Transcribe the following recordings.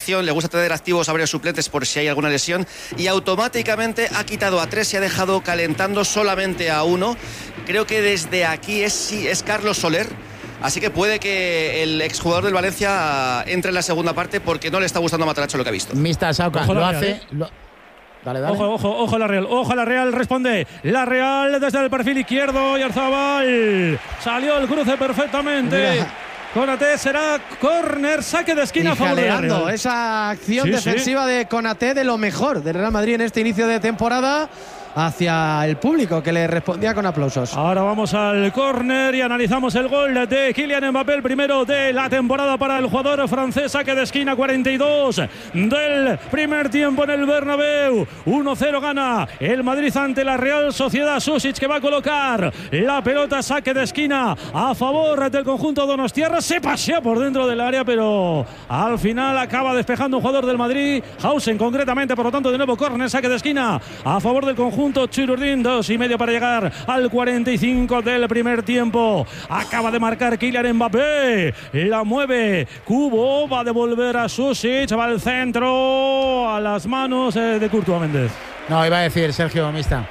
opción, le gusta tener activos a varios suplentes por si hay alguna lesión, y automáticamente ha quitado a 3 y ha dejado calentando solamente a 1. Creo que desde aquí es Carlos Soler. Así que puede que el exjugador del Valencia entre en la segunda parte porque no le está gustando a Matarazzo lo que ha visto. Mista Sauca lo hace. Dale. Ojo la Real, responde. La Real desde el perfil izquierdo y Arzabal. Salió el cruce perfectamente. Mira. Konaté, será córner, saque de esquina a favor de la Real. Esa acción defensiva de Konaté, de lo mejor del Real Madrid en este inicio de temporada, hacia el público que le respondía con aplausos. Ahora vamos al córner y analizamos el gol de Kylian Mbappé, el primero de la temporada para el jugador francés. Saque de esquina, 42 del primer tiempo en el Bernabéu. 1-0 gana el Madrid ante la Real Sociedad. Susic, que va a colocar la pelota, saque de esquina a favor del conjunto donostiarra. Se pasea por dentro del área, pero al final acaba despejando un jugador del Madrid, Hausen concretamente. Por lo tanto, de nuevo córner, saque de esquina a favor del conjunto Chururdín. 2,5 para llegar al 45 del primer tiempo. Acaba de marcar Kylian Mbappé, la mueve Cubo, va a devolver a Susic, va al centro, a las manos de Courtois Méndez. No, iba a decir Sergio Mista,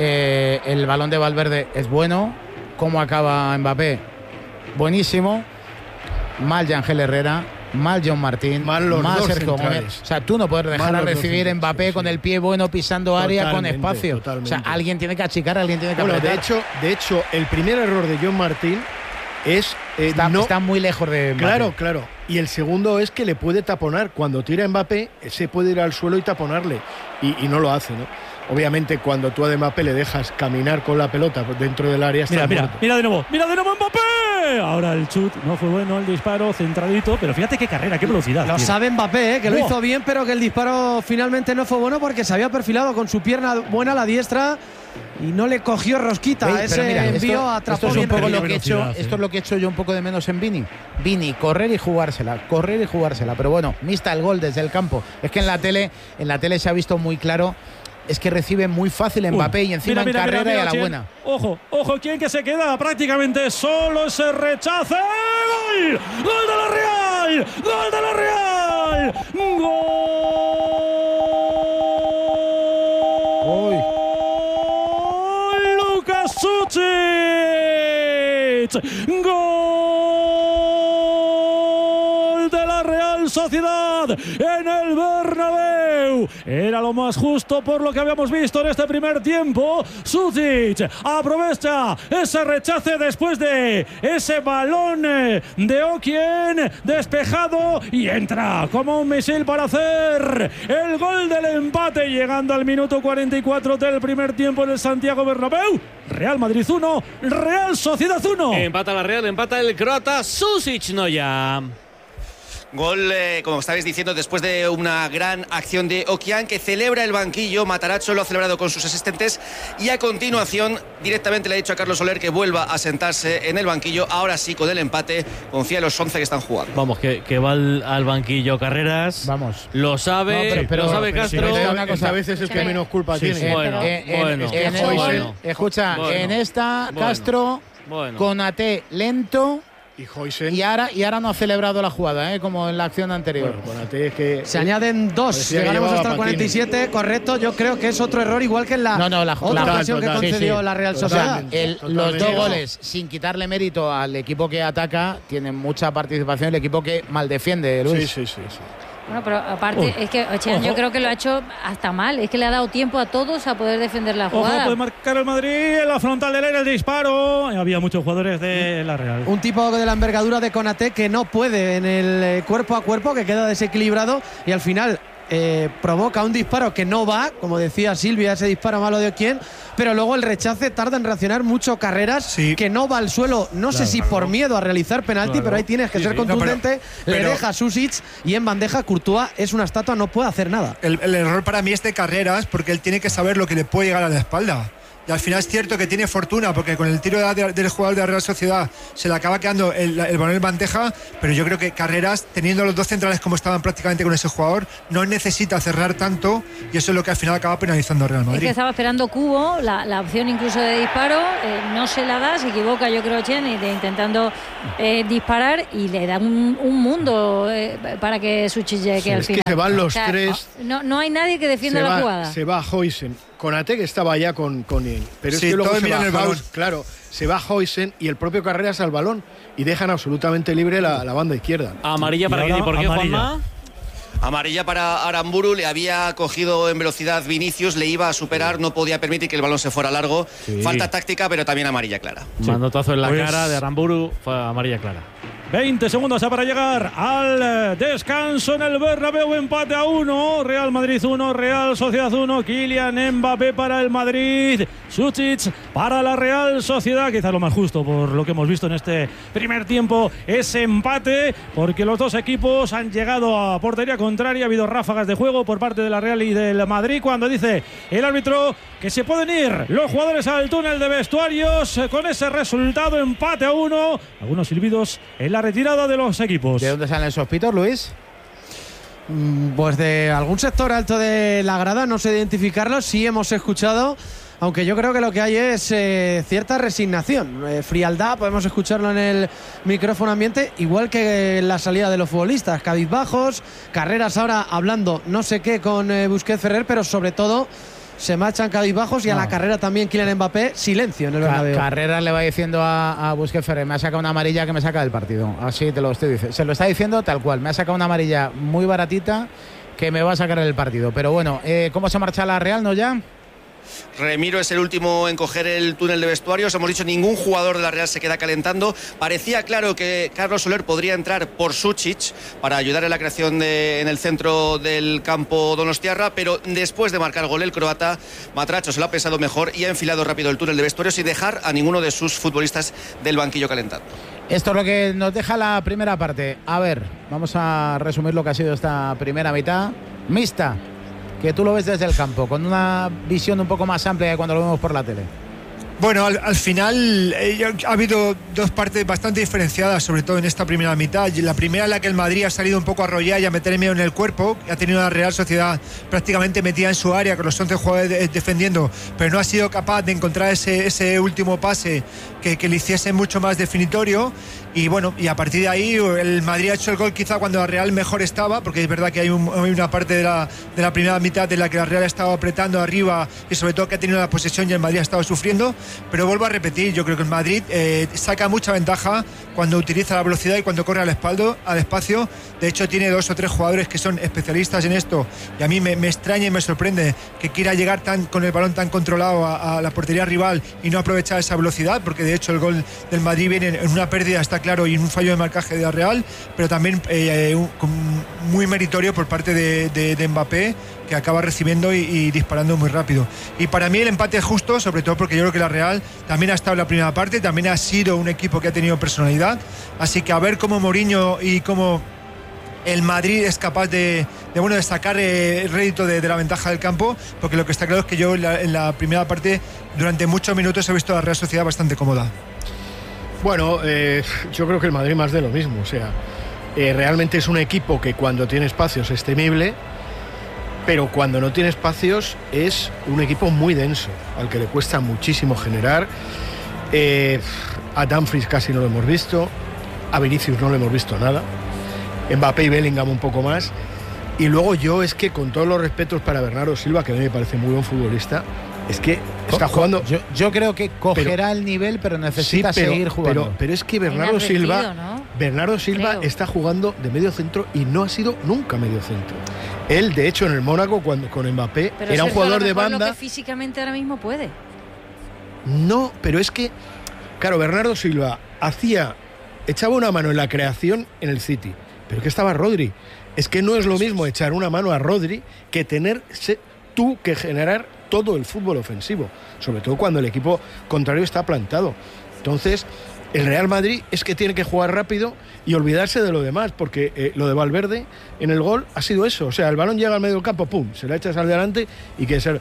el balón de Valverde es bueno. ¿Cómo acaba Mbappé? Buenísimo. Mal Yangel Herrera, mal John Martín, mal Sergio Gómez. O sea, tú no puedes dejar a recibir Mbappé con el pie bueno, pisando área, con espacio. O sea, alguien tiene que achicar, alguien tiene que apretar. De hecho, el primer error de John Martín es está muy lejos de Mbappé. Claro. Y el segundo es que le puede taponar. Cuando tira Mbappé, se puede ir al suelo y taponarle. Y no lo hace, ¿no? Obviamente, cuando tú a Mbappé le dejas caminar con la pelota dentro del área, mira de nuevo Mbappé. Ahora el chut no fue bueno, el disparo centradito, pero fíjate qué carrera, qué velocidad. Lo sabe Mbappé, que lo hizo bien, pero que el disparo finalmente no fue bueno porque se había perfilado con su pierna buena a la diestra y no le cogió rosquita. Ese envío atrapó bien. Esto es lo que he hecho yo un poco de menos en Vini, correr y jugársela. Pero bueno, Mista, el gol desde el campo. Es que en la tele se ha visto muy claro. Es que recibe muy fácil Mbappé y encima en carrera y a la buena. Ojo, ¿quién que se queda prácticamente solo? Ese rechace. ¡Gol! ¡Gol de la Real! ¡Gol de la Real! ¡Gol! ¡Lucas Susic! ¡Gol de la Real Sociedad en el Bernabéu! Era lo más justo por lo que habíamos visto en este primer tiempo. Susic aprovecha ese rechace después de ese balón de Oquien despejado y entra como un misil para hacer el gol del empate, llegando al minuto 44 del primer tiempo en el Santiago Bernabéu. Real Madrid 1, Real Sociedad 1. Empata la Real, empata el croata Susic Noya. Gol, como estabais diciendo, después de una gran acción de Okian, que celebra el banquillo. Matarazzo lo ha celebrado con sus asistentes y a continuación directamente le ha dicho a Carlos Soler que vuelva a sentarse en el banquillo. Ahora sí, con el empate, confía en los 11 que están jugando. Vamos, que va al banquillo Carreras. Vamos. Lo sabe, pero lo sabe Castro. Una cosa, a veces es el que menos culpa tiene. Escucha, en esta Castro, Konaté lento. Y Hojsen. Y ahora no ha celebrado la jugada, como en la acción anterior. Bueno, Konaté es que se añaden 2. Llegaremos hasta el 47, correcto. Yo creo que es otro error, igual que en la otra ocasión que concedió la Real Sociedad. Los dos goles, sin quitarle mérito al equipo que ataca, tienen mucha participación el equipo que mal defiende, Luis. Sí. Bueno, pero aparte, es que Ochian yo creo que lo ha hecho hasta mal. Es que le ha dado tiempo a todos a poder defender la jugada. Puede marcar el Madrid en la frontal del área, el disparo. Había muchos jugadores de la Real. Un tipo de la envergadura de Konaté que no puede en el cuerpo a cuerpo, que queda desequilibrado y al final provoca un disparo que no va, como decía Silvia, ese disparo malo de Oquien, pero luego el rechace tarda en reaccionar mucho. Carreras que no va al suelo, no sé si por miedo a realizar penalti, pero ahí tienes que ser contundente. Le deja Susic y en bandeja Courtois es una estatua, no puede hacer nada. El error para mí es de Carreras, porque él tiene que saber lo que le puede llegar a la espalda. y al final es cierto que tiene fortuna porque con el tiro del jugador de la Real Sociedad se le acaba quedando el balón en bandeja, pero yo creo que Carreras, teniendo los dos centrales como estaban prácticamente con ese jugador, no necesita cerrar tanto y eso es lo que al final acaba penalizando al Real Madrid. Es que estaba esperando Cubo, la opción incluso de disparo, no se la da, se equivoca yo creo Chen intentando disparar y le da un mundo para que Suchich llegue al final. Es que se van los tres. No hay nadie que defienda la jugada. Se va Huijsen. Konate que estaba ya con él. Pero sí, es que luego se va el balón. Claro, se va Huijsen y el propio Carreras al balón y dejan absolutamente libre la banda izquierda. Amarilla para quién y por qué, Juanma. Amarilla para Aramburu, le había cogido en velocidad Vinicius, le iba a superar, no podía permitir que el balón se fuera largo. Sí. Falta táctica, pero también amarilla clara. Sí. Manotazo en la cara de Aramburu, fue amarilla clara. 20 segundos para llegar al descanso en el Bernabéu, empate a 1, Real Madrid 1, Real Sociedad 1, Kylian Mbappé para el Madrid, Suchich para la Real Sociedad, quizá lo más justo por lo que hemos visto en este primer tiempo, ese empate, porque los dos equipos han llegado a portería contraria, ha habido ráfagas de juego por parte de la Real y del Madrid, cuando dice el árbitro que se pueden ir los jugadores al túnel de vestuarios con ese resultado, empate a 1, algunos silbidos en la retirada de los equipos. ¿De dónde salen esos pitos, Luis? Pues de algún sector alto de la grada, no sé identificarlo, sí hemos escuchado, aunque yo creo que lo que hay es cierta resignación, frialdad, podemos escucharlo en el micrófono ambiente, igual que en la salida de los futbolistas, cabizbajos, Carreras ahora hablando no sé qué con Busquets Ferrer, pero sobre todo se marchan cabizbajos y a la carrera también Kylian Mbappé, silencio en el Bernabéu. Carreras le va diciendo a Busquets Ferrer, me ha sacado una amarilla que me saca del partido, así te lo estoy diciendo, se lo está diciendo tal cual, me ha sacado una amarilla muy baratita que me va a sacar del partido, pero bueno, ¿cómo se marcha la Real, no ya? Remiro es el último en coger el túnel de vestuarios. Hemos dicho, ningún jugador de la Real se queda calentando. Parecía claro que Carlos Soler podría entrar por Suchich para ayudar en la creación en el centro del campo donostiarra, pero después de marcar gol el croata, Matracho se lo ha pensado mejor y ha enfilado rápido el túnel de vestuarios sin dejar a ninguno de sus futbolistas del banquillo calentando. Esto es lo que nos deja la primera parte. A ver, vamos a resumir lo que ha sido esta primera mitad. Mixta, que tú lo ves desde el campo, con una visión un poco más amplia que cuando lo vemos por la tele. Bueno, al final ha habido dos partes bastante diferenciadas, sobre todo en esta primera mitad. La primera en la que el Madrid ha salido un poco a arrollar y a meter miedo en el cuerpo, ha tenido la Real Sociedad prácticamente metida en su área con los 11 jugadores defendiendo, pero no ha sido capaz de encontrar ese último pase que le hiciese mucho más definitorio. Y bueno, y a partir de ahí el Madrid ha hecho el gol quizá cuando la Real mejor estaba, porque es verdad que hay una parte de la primera mitad en la que la Real ha estado apretando arriba y sobre todo que ha tenido la posesión y el Madrid ha estado sufriendo, pero vuelvo a repetir, yo creo que el Madrid saca mucha ventaja cuando utiliza la velocidad y cuando corre al espacio. De hecho tiene 2 o 3 jugadores que son especialistas en esto y a mí me extraña y me sorprende que quiera llegar con el balón tan controlado a la portería rival y no aprovechar esa velocidad, porque de hecho el gol del Madrid viene en una pérdida, está claro, y en un fallo de marcaje de la Real, pero también muy meritorio por parte de Mbappé, que acaba recibiendo y disparando muy rápido. Y para mí el empate es justo, sobre todo porque yo creo que la Real también ha estado en la primera parte, también ha sido un equipo que ha tenido personalidad, así que a ver cómo Mourinho y cómo el Madrid es capaz de sacar rédito de la ventaja del campo, porque lo que está claro es que yo en la primera parte durante muchos minutos he visto a la Real Sociedad bastante cómoda. Bueno, yo creo que el Madrid más de lo mismo, o sea, realmente es un equipo que cuando tiene espacios es temible, pero cuando no tiene espacios es un equipo muy denso, al que le cuesta muchísimo generar. A Dumfries casi no lo hemos visto, a Vinicius no lo hemos visto nada, Mbappé y Bellingham un poco más, y luego yo es que con todos los respetos para Bernardo Silva, que a mí me parece muy buen futbolista, es que está jugando. Yo creo que cogerá el nivel, pero necesita seguir jugando. Pero es que Bernardo Silva está jugando de medio centro y no ha sido nunca medio centro. Él, de hecho, en el Mónaco, con Mbappé, pero era un jugador de banda. Lo que físicamente ahora mismo puede. No, pero es que, claro, Bernardo Silva echaba una mano en la creación en el City, pero que estaba Rodri. Es que no es lo mismo echar una mano a Rodri que tú que generar todo el fútbol ofensivo, sobre todo cuando el equipo contrario está plantado. Entonces, el Real Madrid es que tiene que jugar rápido y olvidarse de lo demás, porque lo de Valverde en el gol ha sido eso. O sea, el balón llega al medio del campo, pum, se la echas al delante y que ser.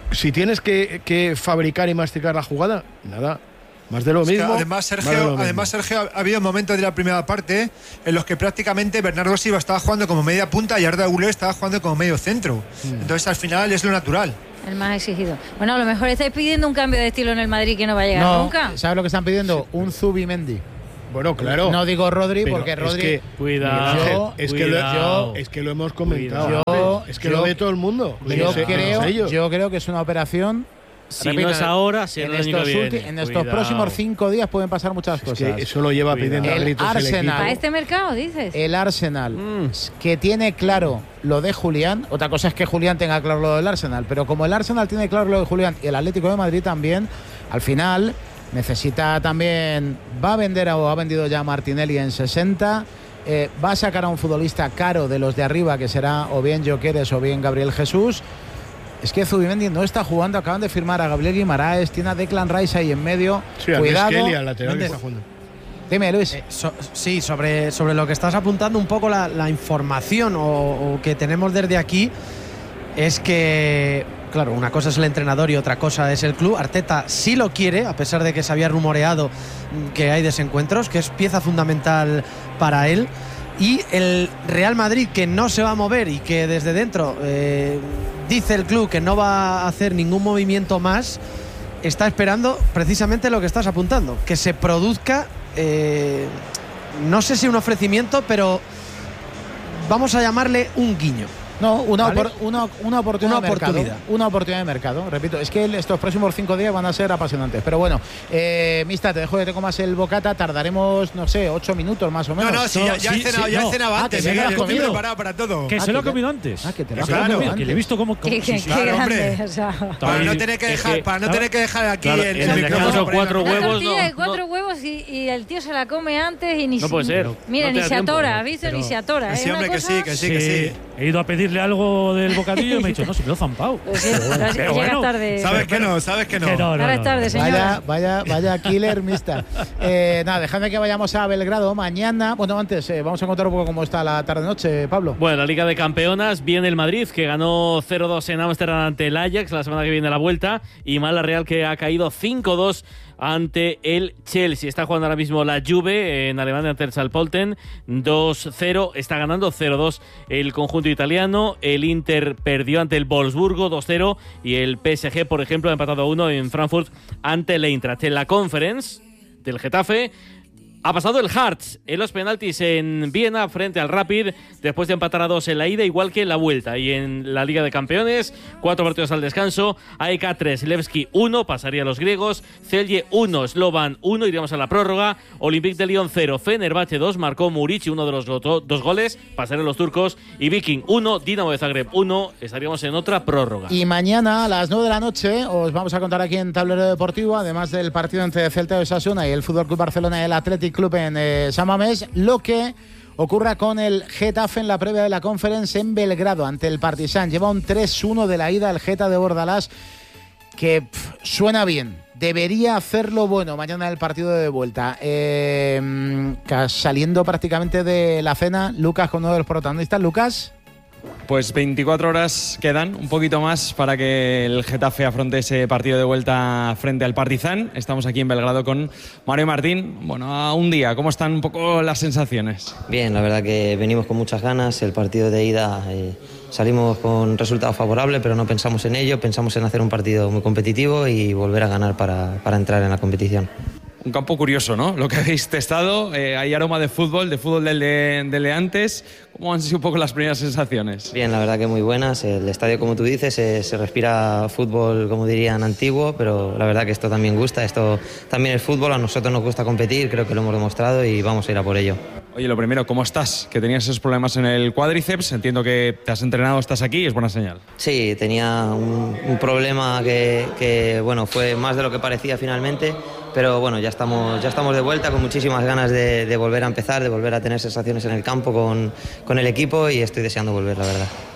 si tienes que fabricar y masticar la jugada, nada. Más de lo mismo. Además, Sergio, ha habido momentos de la primera parte en los que prácticamente Bernardo Silva estaba jugando como media punta y Arda Güler estaba jugando como medio centro. Entonces, al final es lo natural. El más exigido. Bueno, a lo mejor estáis pidiendo un cambio de estilo en el Madrid que no va a llegar nunca. ¿Sabes lo que están pidiendo? Un Zubimendi. Bueno, claro. No digo Rodri, porque Rodri. Cuidado. Es que lo hemos comentado. Es que lo ve todo el mundo. Yo creo que es una operación. Si no es ahora, si el año que viene. En estos próximos 5 días pueden pasar muchas cosas. Que eso lo lleva pidiendo a gritos el Arsenal. ¿Para este mercado, dices? El Arsenal, que tiene claro lo de Julián. Otra cosa es que Julián tenga claro lo del Arsenal. Pero como el Arsenal tiene claro lo de Julián y el Atlético de Madrid también, al final necesita también. Va a vender o ha vendido ya a Martinelli en 60. Va a sacar a un futbolista caro de los de arriba, que será o bien Gyökeres o bien Gabriel Jesús. Es que Zubimendi no está jugando, acaban de firmar a Gabriel Guimaraes, tiene a Declan Rice ahí en medio. Sí, cuidado. Kelly, al lateral que está jugando. Dime, Luis. Sí, sobre lo que estás apuntando, un poco la información o que tenemos desde aquí es que, claro, una cosa es el entrenador y otra cosa es el club. Arteta sí lo quiere, a pesar de que se había rumoreado que hay desencuentros, que es pieza fundamental para él. Y el Real Madrid, que no se va a mover y que desde dentro dice el club que no va a hacer ningún movimiento más, está esperando precisamente lo que estás apuntando, que se produzca, no sé si un ofrecimiento, pero vamos a llamarle un guiño. No, una ¿vale? oportunidad. Una oportunidad de mercado. Repito, es que estos próximos 5 días van a ser apasionantes. Pero bueno, Mista, te dejo que te comas el bocata. Tardaremos, no sé, 8 minutos más o menos. Ya he cenado antes. Estoy preparado para todo. Que se lo ha comido antes. Que te lo has comido antes. Que le he visto cómo. Qué grande. O sea, Para no tener que dejar aquí el micrófono. 4 huevos. Tortilla de 4 huevos y el tío se la come antes y ni no puede ser. Mira, No ni te da se atora, tiempo. ¿has visto? Ni se atora. Sí, hombre, que sí. He ido a pedirle algo del bocadillo y me ha dicho, no, se me lo he zampado. Pues sí, llega tarde. Sabes que no. Ahora es tarde, señora. Vaya killer, Mista. Nada, dejadme que vayamos a Belgrado mañana. Bueno, antes vamos a contar un poco cómo está la tarde-noche, Pablo. Bueno, la Liga de Campeonas, viene el Madrid, que ganó 0-2 en Ámsterdam ante el Ajax la semana que viene la vuelta, y Mala Real, que ha caído 5-2 ante el Chelsea. Está jugando ahora mismo la Juve en Alemania ante el Salpolten 2-0, está ganando 0-2 el conjunto italiano. El Inter perdió ante el Wolfsburgo 2-0 y el PSG, por ejemplo, ha empatado 1 en Frankfurt ante el Eintracht. En la Conference del Getafe ha pasado el Hearts en los penaltis en Viena frente al Rapid, después de empatar a 2 en la ida, igual que en la vuelta. Y en la Liga de Campeones, 4 partidos al descanso. AEK 3, Levski 1, pasaría a los griegos. Celje 1, Slovan 1, iríamos a la prórroga. Olympique de Lyon 0, Fenerbahce 2, marcó Murici uno de los 2 goles, pasarían los turcos. Y Viking 1, Dinamo de Zagreb 1, estaríamos en otra prórroga. Y mañana a las 9 de la noche os vamos a contar aquí en Tablero Deportivo, además del partido entre Celta de Osasuna y el FC Barcelona y el Athletic Club en San Mamés, lo que ocurra con el Getafe en la previa de la Conference en Belgrado ante el Partizan. Lleva un 3-1 de la ida el Geta de Bordalás, que suena bien. Debería hacerlo bueno mañana en el partido de vuelta. Saliendo prácticamente de la cena, Lucas con uno de los protagonistas. Lucas. Pues 24 horas quedan, un poquito más para que el Getafe afronte ese partido de vuelta frente al Partizan. Estamos aquí en Belgrado con Mario Martín. Bueno, a un día, ¿cómo están un poco las sensaciones? Bien, la verdad que venimos con muchas ganas. El partido de ida salimos con resultado favorable, pero no pensamos en ello. Pensamos en hacer un partido muy competitivo y volver a ganar para entrar en la competición. Un campo curioso, ¿no? Lo que habéis testado, hay aroma de fútbol del de antes. ¿Cómo han sido un poco las primeras sensaciones? Bien, la verdad que muy buenas. El estadio, como tú dices, se respira fútbol, como dirían, antiguo, pero la verdad que esto también gusta. Esto también es fútbol, a nosotros nos gusta competir, creo que lo hemos demostrado y vamos a ir a por ello. Oye, lo primero, ¿cómo estás? Que tenías esos problemas en el cuádriceps, entiendo que te has entrenado, estás aquí, es buena señal. Sí, tenía un problema que bueno, fue más de lo que parecía finalmente. Pero bueno, ya estamos de vuelta con muchísimas ganas de volver a empezar, de volver a tener sensaciones en el campo con el equipo y estoy deseando volver, la verdad.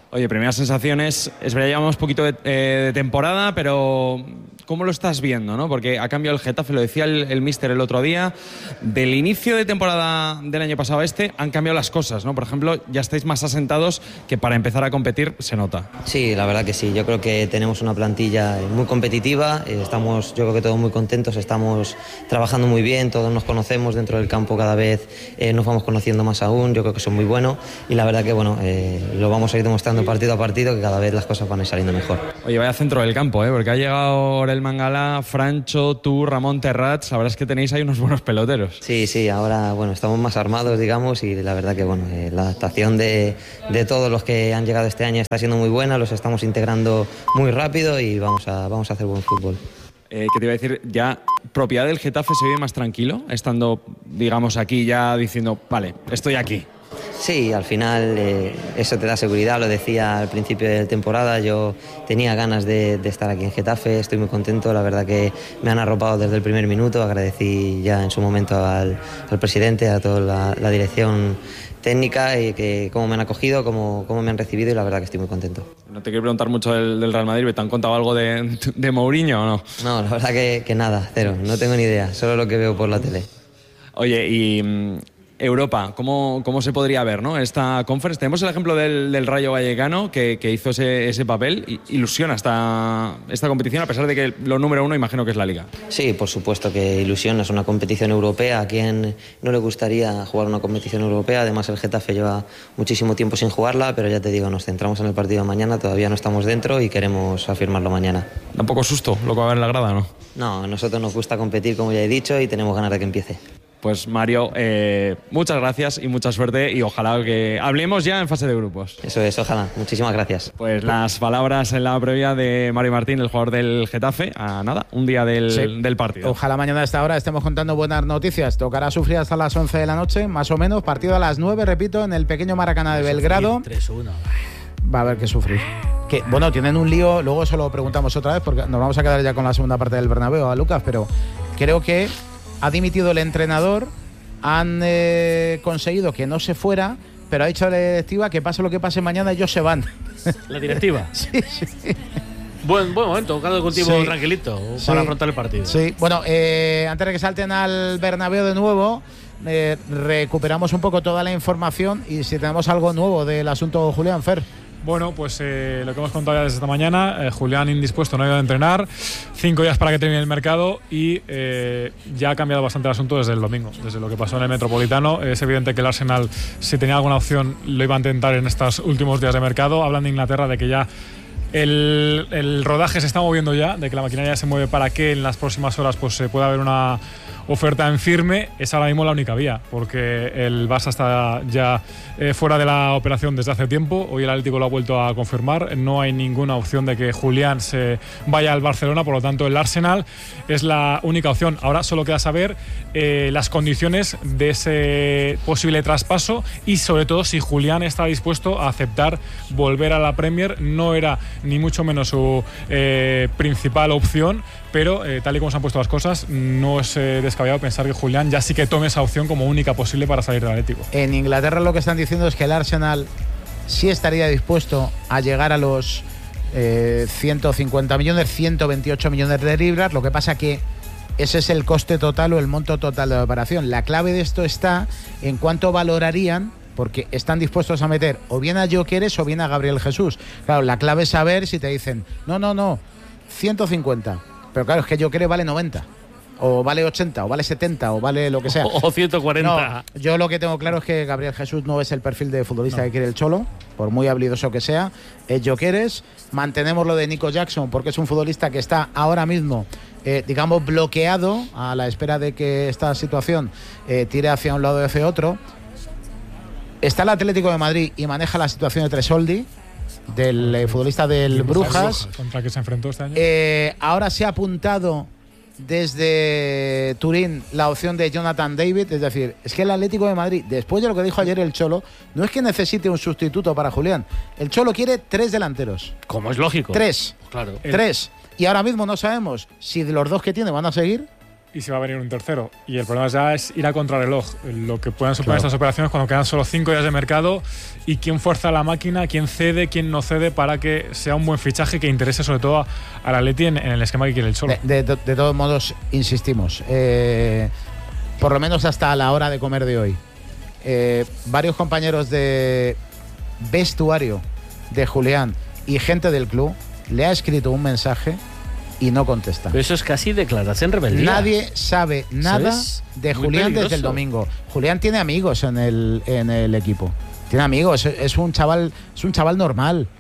Oye, primeras sensaciones, es verdad, llevamos poquito de temporada, pero ¿cómo lo estás viendo, no? Porque ha cambiado el Getafe, lo decía el míster el otro día, del inicio de temporada del año pasado a han cambiado las cosas, ¿no? Por ejemplo, ya estáis más asentados que para empezar a competir se nota. Sí, la verdad que sí, yo creo que tenemos una plantilla muy competitiva, estamos, yo creo que todos muy contentos, estamos trabajando muy bien, todos nos conocemos dentro del campo, cada vez nos vamos conociendo más aún, yo creo que eso es muy bueno y la verdad que bueno, lo vamos a ir demostrando partido a partido, que cada vez las cosas van a ir saliendo mejor. Oye, vaya centro del campo, porque ha llegado Orel Mangala, Francho, tú, Ramón Terrats, la verdad es que tenéis ahí unos buenos peloteros. Sí, ahora bueno, estamos más armados, digamos, y la verdad que bueno, la adaptación de todos los que han llegado este año está siendo muy buena, los estamos integrando muy rápido y vamos a hacer buen fútbol. ¿Qué te iba a decir? ¿Ya propiedad del Getafe se vive más tranquilo, estando, digamos, aquí ya diciendo, vale, estoy aquí? Sí, al final eso te da seguridad, lo decía al principio de la temporada, yo tenía ganas de estar aquí en Getafe, estoy muy contento, la verdad que me han arropado desde el primer minuto, agradecí ya en su momento al presidente, a toda la dirección técnica y que cómo me han acogido, cómo me han recibido y la verdad que estoy muy contento. No te quiero preguntar mucho del Real Madrid, ¿te han contado algo de Mourinho o no? No, la verdad que nada, cero, no tengo ni idea, solo lo que veo por la tele. Oye, y Europa, ¿cómo se podría ver, ¿no? Esta conference? Tenemos el ejemplo del Rayo Vallecano que hizo ese papel. Ilusiona esta competición, a pesar de que lo número uno imagino que es la Liga. Sí, por supuesto que ilusiona, es una competición europea. ¿A quién no le gustaría jugar una competición europea? Además el Getafe lleva muchísimo tiempo sin jugarla, pero ya te digo, nos centramos en el partido de mañana, todavía no estamos dentro y queremos afirmarlo mañana. Da un poco susto lo que va a haber en la grada, ¿no? No, a nosotros nos gusta competir, como ya he dicho, y tenemos ganas de que empiece. Pues Mario, muchas gracias y mucha suerte y ojalá que hablemos ya en fase de grupos. Eso es, ojalá. Muchísimas gracias. Pues las palabras en la previa de Mario Martín, el jugador del Getafe, a nada, un día del partido. Ojalá mañana a esta hora estemos contando buenas noticias. Tocará sufrir hasta las 11 de la noche, más o menos. Partido a las 9, repito, en el pequeño Maracaná de Belgrado. 3-1. Va a haber que sufrir. Que, bueno, tienen un lío, luego eso lo preguntamos otra vez porque nos vamos a quedar ya con la segunda parte del Bernabéu, a Lucas, pero creo que ha dimitido el entrenador, han conseguido que no se fuera, pero ha dicho a la directiva que pase lo que pase mañana, ellos se van. ¿La directiva? Sí. Buen momento, buscando un tipo tranquilito para afrontar el partido. Sí, bueno, antes de que salten al Bernabéu de nuevo, recuperamos un poco toda la información y si tenemos algo nuevo del asunto Julián Fer. Bueno, pues lo que hemos contado ya desde esta mañana, Julián indispuesto, no ha ido a entrenar, 5 días para que termine el mercado y ya ha cambiado bastante el asunto desde el domingo, desde lo que pasó en el Metropolitano. Es evidente que el Arsenal, si tenía alguna opción, lo iba a intentar en estos últimos días de mercado. Hablan de Inglaterra de que ya el rodaje se está moviendo ya, de que la maquinaria se mueve para que en las próximas horas pues se pueda haber una oferta en firme. Es ahora mismo la única vía, porque el Barça está ya fuera de la operación desde hace tiempo. Hoy el Atlético lo ha vuelto a confirmar. No hay ninguna opción de que Julián se vaya al Barcelona, por lo tanto el Arsenal es la única opción. Ahora solo queda saber las condiciones de ese posible traspaso y sobre todo si Julián está dispuesto a aceptar volver a la Premier. No era ni mucho menos su principal opción, pero tal y como se han puesto las cosas, no es descabellado pensar que Julián ya sí que tome esa opción como única posible para salir del Atlético. En Inglaterra lo que están diciendo es que el Arsenal sí estaría dispuesto a llegar a los 150 millones, 128 millones de libras. Lo que pasa que ese es el coste total o el monto total de la operación. La clave de esto está en cuánto valorarían, porque están dispuestos a meter o bien a Gyökeres o bien a Gabriel Jesús. Claro, la clave es saber si te dicen no, 150. Pero claro, es que Gyökeres vale 90. O vale 80, o vale 70, o vale lo que sea. O 140. No, yo lo que tengo claro es que Gabriel Jesús no es el perfil de futbolista que quiere el Cholo, por muy habilidoso que sea. Es Gyökeres. Mantenemos lo de Nico Jackson, porque es un futbolista que está ahora mismo, digamos, bloqueado a la espera de que esta situación tire hacia un lado o hacia otro. Está el Atlético de Madrid y maneja la situación de Tresoldi, del futbolista del Brujas. Contra que se enfrentó este año. Ahora se ha apuntado desde Turín la opción de Jonathan David, es decir, es que el Atlético de Madrid, después de lo que dijo ayer el Cholo, no es que necesite un sustituto para Julián. El Cholo quiere 3 delanteros. Como es lógico. 3. Claro. 3. Y ahora mismo no sabemos si de los 2 que tiene van a seguir y si va a venir un tercero. Y el problema ya es ir a contrarreloj. Lo que puedan suponer estas operaciones cuando quedan solo 5 días de mercado y quién fuerza la máquina, quién cede, quién no cede para que sea un buen fichaje que interese sobre todo al Atleti en el esquema que quiere el Cholo. De todos modos, insistimos, por lo menos hasta la hora de comer de hoy, varios compañeros de vestuario de Julián y gente del club le ha escrito un mensaje y no contesta. Pero eso es casi declararse en rebeldía. Nadie sabe nada de Julián desde el domingo. Julián tiene amigos en el equipo. Tiene amigos, es un chaval normal,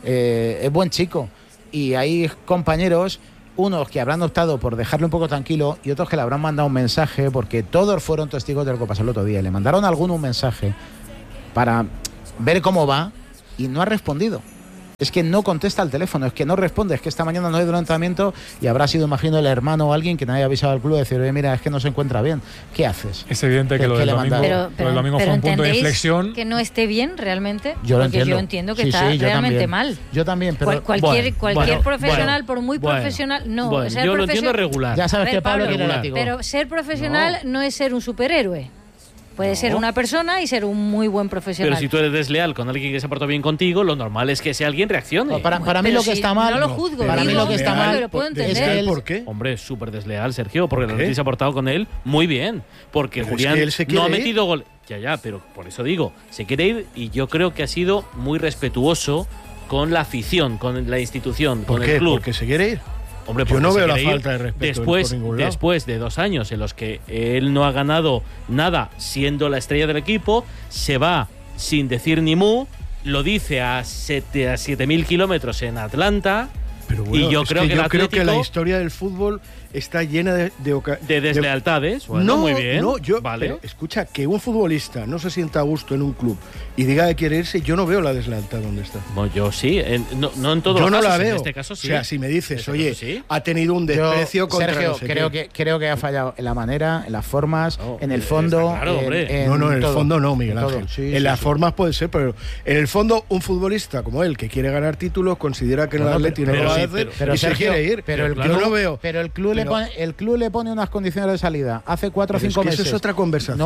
es buen chico. Y hay compañeros, unos que habrán optado por dejarlo un poco tranquilo y otros que le habrán mandado un mensaje, porque todos fueron testigos de lo que pasó el otro día. Le mandaron a alguno un mensaje para ver cómo va y no ha respondido. Es que no contesta al teléfono, es que no responde, es que esta mañana no hay entrenamiento y habrá sido, imagino, el hermano o alguien que no haya avisado al club y decir, oye, mira, es que no se encuentra bien. ¿Qué haces? Es evidente que lo del domingo, fue un punto de inflexión. ¿Que no esté bien realmente? Yo lo entiendo. Yo entiendo que está realmente mal. Yo también, pero cualquier profesional, por muy profesional, no. Yo lo entiendo regular. Ya sabes que Pablo quiere látigo. Pero ser profesional no es ser un superhéroe. Puede ser una persona y ser un muy buen profesional. Pero si tú eres desleal con alguien que se ha portado bien contigo, lo normal es que ese alguien reaccione. No, para mí lo que está mal... No lo juzgo. Para mí lo que está mal... Lo puedo entender. ¿Por qué? Hombre, es súper desleal, Sergio, porque el Atleti se ha portado con él muy bien. Porque pero Julián es que él se no ha quiere metido gol. Ya, pero por eso digo, se quiere ir y yo creo que ha sido muy respetuoso con la afición, con la institución, con el club. ¿Porque se quiere ir? Hombre, yo no veo la falta de respeto por ningún lado. Después de 2 años en los que él no ha ganado nada siendo la estrella del equipo, se va sin decir ni mu, lo dice a 7.000 kilómetros en Atlanta. Pero bueno, y yo creo que la historia del fútbol está llena de deslealtades. Bueno, muy bien. Vale. Pero escucha, que un futbolista no se sienta a gusto en un club y diga que quiere irse, yo no veo la deslealtad donde está. Bueno, yo sí, no en todos los casos. Yo no la veo. En este caso sí. O sea, si me dices, oye, ha tenido un desprecio contra Sergio, no sé creo que ha fallado en la manera, en las formas, en el fondo. Claro, hombre. En el fondo no, Miguel Ángel. Sí, en las formas puede ser, pero en el fondo un futbolista como él, que quiere ganar títulos, considera que el Atleti no lo va a hacer y se quiere ir. Pero yo no veo. Pero el club le pone unas condiciones de salida hace 4 o 5 meses. Eso es otra conversación.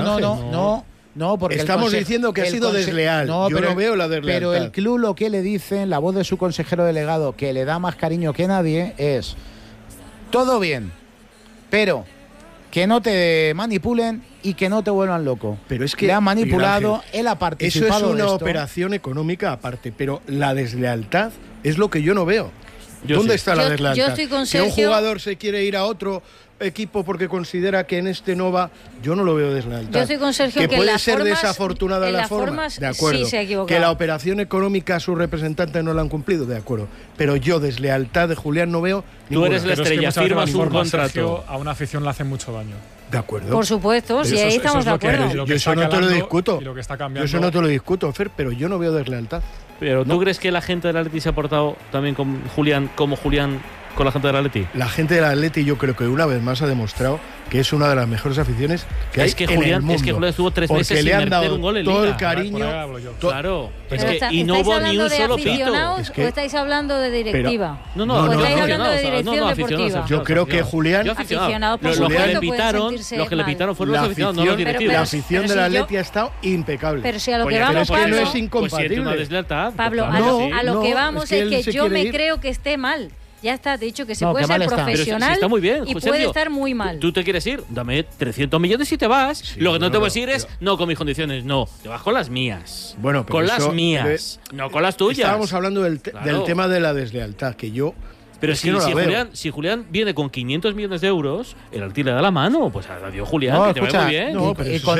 No, porque estamos diciendo que ha sido desleal. Yo no veo la deslealtad. Pero el club lo que le dice en la voz de su consejero delegado, que le da más cariño que nadie, es todo bien, pero que no te manipulen y que no te vuelvan loco. Pero es que le han manipulado, Ángel, él ha participado. Eso es una de esto. operación económica aparte, pero la deslealtad es lo que yo no veo. ¿Dónde está la deslealtad? Yo estoy con Sergio. Si un Sergio. jugador se quiere ir a otro equipo porque considera que en este no va, yo no lo veo deslealtad. Yo estoy con Sergio que puede las ser formas, desafortunada en la las forma, formas, de acuerdo. sí se ha equivocado. Que la operación económica a sus representantes no la han cumplido, de acuerdo. Pero yo deslealtad de Julián no veo. Tú eres la estrella, es que firmas un contrato. Sergio, a una afición le hace mucho daño. De acuerdo. Por supuesto, si ahí estamos de acuerdo. Yo eso no te lo discuto. Yo eso no te lo discuto, Fer, pero yo no veo deslealtad. Pero ¿tú crees que la gente del Atleti se ha portado también con Julián, como Julián con la gente del Atleti? La gente del Atleti yo creo que una vez más ha demostrado que es una de las mejores aficiones que hay en el mundo. Es que Julián estuvo 3 meses sin meter un gol en todo Liga. el cariño. Claro. Y no hubo ni un solo pito. ¿O estáis hablando de directiva? No, estáis hablando de dirección deportiva. Yo creo que Julián... Aficionado, por los que le pitaron fueron los aficionados, no los directivos. La afición del Atleti ha estado impecable. Pero si a lo que vamos, Pablo, no es incompatible. Pablo, a lo que vamos es que yo me creo que esté mal. Ya está, te he dicho que se puede ser profesional si está muy bien, y Sergio, puede estar muy mal. Tú te quieres ir, dame 300 millones y te vas. Sí, lo que no te vas a ir es, no con mis condiciones, no, te vas con las mías. Bueno, pero con las mías, no con las tuyas. Estábamos hablando del tema de la deslealtad, que yo... Pero si Julián viene con 500 millones de euros, el Atleti le da la mano. Pues adiós, Julián, que te vaya muy bien. No, pero con